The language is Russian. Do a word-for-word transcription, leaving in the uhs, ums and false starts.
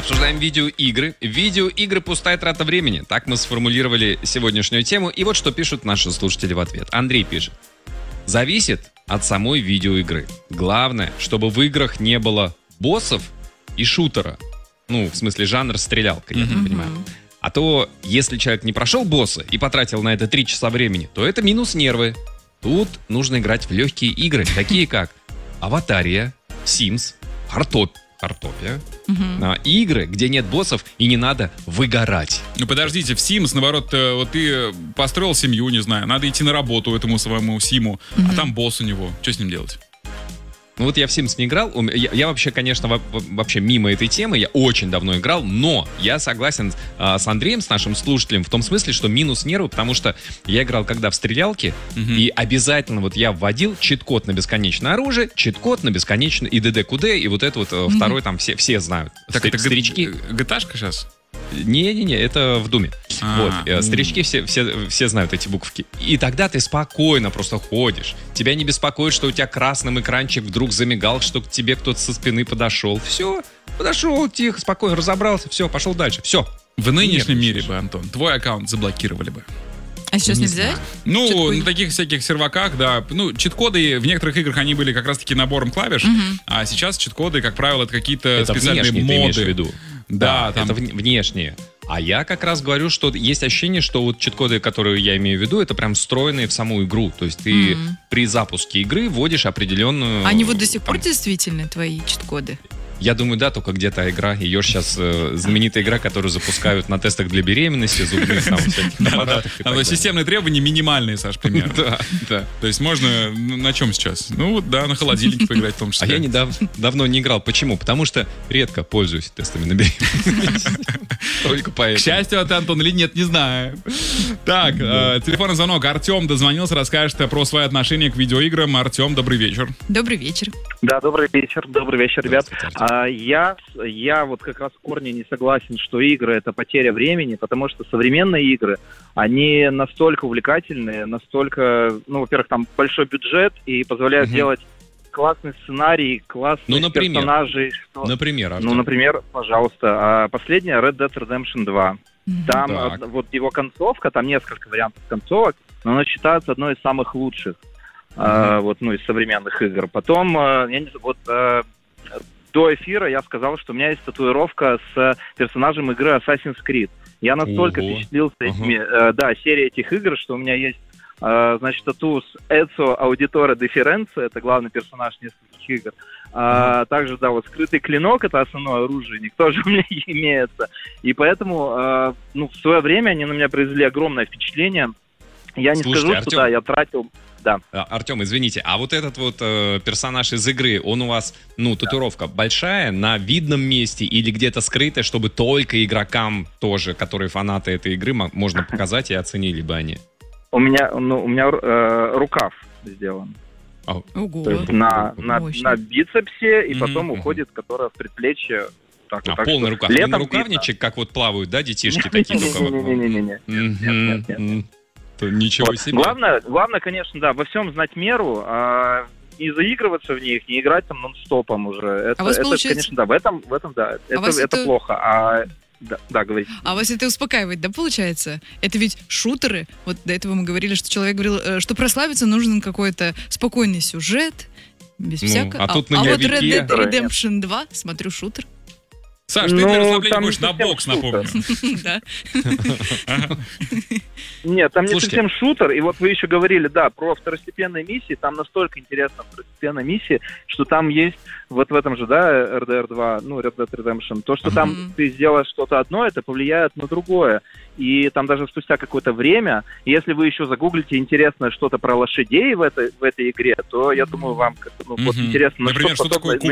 Обсуждаем видеоигры. Видеоигры — пустая трата времени. Так мы сформулировали сегодняшнюю тему. И вот что пишут наши слушатели в ответ. Андрей пишет. Зависит от самой видеоигры. Главное, чтобы в играх не было боссов и шутера. Ну, в смысле, жанр стрелялка, я так понимаю. А то, если человек не прошел босса и потратил на это три часа времени, то это минус нервы. Тут нужно играть в легкие игры, такие как Аватария, Sims, Хартоп, Хартопия. Uh-huh. Игры, где нет боссов и не надо выгорать. Ну подождите, в Sims, наоборот, вот ты построил семью, не знаю, надо идти на работу этому своему Симу, uh-huh. а там босс у него. Что с ним делать? Ну вот я в Sims не играл, я, я вообще, конечно, во, вообще мимо этой темы, я очень давно играл, но я согласен а, с Андреем, с нашим слушателем, в том смысле, что минус нервы, потому что я играл когда в стрелялке, угу. и обязательно вот я вводил чит-код на бесконечное оружие, чит-код на бесконечное и ДД-КУД, и вот это вот угу. второй там все, все знают. Так Стр- это старички... джи ти эй-шка сейчас? Не-не-не, это в Думе. А-а-а. Вот, старички все, все, все знают эти буковки. И тогда ты спокойно просто ходишь. Тебя не беспокоит, что у тебя красным экранчик вдруг замигал, что к тебе кто-то со спины подошел. Все, подошел, тихо, спокойно, разобрался, все, пошел дальше. Все. В нынешнем мире бы, Антон, твой аккаунт заблокировали бы. А сейчас не нельзя? знаю. Ну, Чит-коды? на таких всяких серваках, да. Ну, чит-коды в некоторых играх, они были как раз-таки набором клавиш, угу. а сейчас чит-коды, как правило, это какие-то Это специальные внешние, моды. ты имеешь в виду. Да, Да, там... это внешние. А я как раз говорю, что есть ощущение, что вот чит-коды, которые я имею в виду, это прям встроенные в саму игру. То есть ты mm-hmm. при запуске игры вводишь определенную... Они вот до сих там, пор действительно твои чит-коды? Я думаю, да, только где-то игра. Ее сейчас э, знаменитая игра, которую запускают на тестах для беременности, зубных там всяких аппаратах. Там системные требования минимальные, Саш, примерно. Да, да. То есть можно на чем сейчас? Ну вот, да, на холодильнике поиграть в том числе. А я недавно давно не играл. Почему? Потому что редко пользуюсь тестами на беременность. Только поэтому. К счастью, это Антон или нет, не знаю. Так, телефонный звонок. Артем дозвонился, расскажет про свои отношения к видеоиграм. Артем, добрый вечер. Добрый вечер. Да, добрый вечер, добрый вечер, ребят. А, я, я вот как раз в корне не согласен, что игры — это потеря времени, потому что современные игры, они настолько увлекательные, настолько, ну, во-первых, там большой бюджет и позволяют угу. делать классный сценарий, классных ну, например, персонажей. Что... Например, Артем. Ну, например, пожалуйста, последняя Red Dead Redemption два. Там так. вот его концовка, там несколько вариантов концовок, но она считается одной из самых лучших. Uh-huh. Uh, вот, ну, из современных игр. Потом, uh, я не знаю, вот uh, до эфира я сказал, что у меня есть татуировка с персонажем игры Assassin's Creed. Я настолько uh-huh. впечатлился uh-huh. этими, uh, да, серией этих игр, что у меня есть, uh, значит, тату с Эцио Аудиторе де Ференце, это главный персонаж нескольких игр. Uh, uh-huh. Также, да, вот скрытый клинок, это основное оружие, никто же у меня имеется. И поэтому, uh, ну, в свое время они на меня произвели огромное впечатление. Я не Слушайте, скажу, Артем... что да, я тратил... Да. Артем, извините, а вот этот вот э, персонаж из игры, он у вас, ну, татуировка да. большая, на видном месте или где-то скрытая, чтобы только игрокам тоже, которые фанаты этой игры, можно показать и оценили бы они? У меня, ну, у меня э, рукав сделан. Oh. Ого. То есть на, на, на бицепсе, и mm-hmm. потом уходит, которая в предплечье. Так, а, вот, полный рукав. Не на рукавничек, видно. как вот плавают, да, детишки такие? Не-не-не. Ничего вот. себе. Главное, главное, конечно, да, во всем знать меру, а не заигрываться в них, не играть там нон-стопом уже. Это, а это получается... конечно, да, в этом, в этом да, а это, это, это плохо. А да, да, говорите. А вас это успокаивает, да, получается? Это ведь шутеры. Вот до этого мы говорили, что человек говорил, что прославиться нужен какой-то спокойный сюжет, без ну, всякого. А, тут а, на а вот Red Dead Redemption два, смотрю, шутер. Саш, ты ну, для расслабления будешь на бокс, напомню. Да. Нет, там не Слушайте. совсем шутер. И вот вы еще говорили, да, про второстепенные миссии. Там настолько интересно второстепенные миссии, что там есть вот в этом же, да, эр ди ар два, ну, Red Dead Redemption, то, что там Мгм. ты сделаешь что-то одно, это повлияет на другое. И там даже спустя какое-то время, если вы еще загуглите интересное что-то про лошадей в этой, в этой игре, то я думаю, вам как-то, ну, вот Мгм. интересно, на Например, что такое подобное